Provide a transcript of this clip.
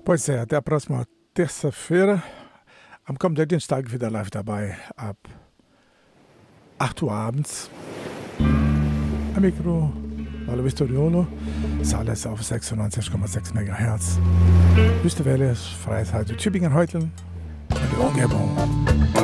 Pois é, até a próxima terça-feira. Am kommenden Dienstag wieder live dabei ab 8 Uhr abends. Am Mikro, Lalo Vistoriolo, ist alles auf 96,6 MHz. Wüste Welle, Freiheit, Tübingen, Heuteln und die Umgebung.